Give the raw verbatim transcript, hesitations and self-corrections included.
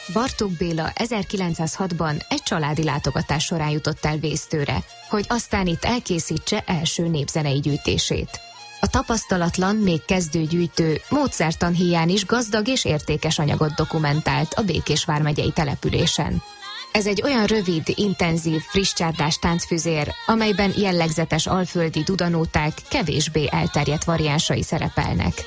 Bartók Béla ezerkilencszázhatban egy családi látogatás során jutott el Vésztőre, hogy aztán itt elkészítse első népzenei gyűjtését. A tapasztalatlan, még kezdő gyűjtő módszertan híján is gazdag és értékes anyagot dokumentált a Békés vármegyei településen. Ez egy olyan rövid, intenzív, frisscsárdás táncfüzér, amelyben jellegzetes alföldi dudanóták kevésbé elterjedt variánsai szerepelnek.